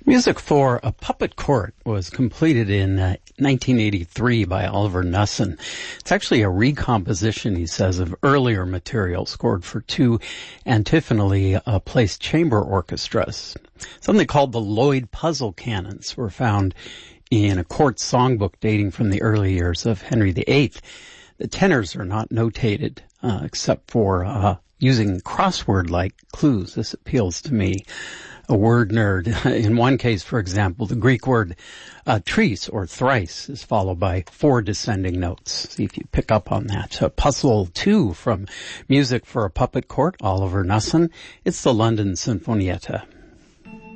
Music for A Puppet Court was completed in 1983 by Oliver Knussen. It's actually a recomposition, he says, of earlier material scored for two antiphonally placed chamber orchestras. Something called the Lloyd Puzzle Canons were found in a court songbook dating from the early years of Henry VIII. The tenors are not notated except for using crossword-like clues. This appeals to me, a word nerd. In one case, for example, the Greek word tris, or thrice, is followed by 4 descending notes. See if you pick up on that. Puzzle 2 from Music for a Puppet Court, Oliver Knussen. It's the London Sinfonietta.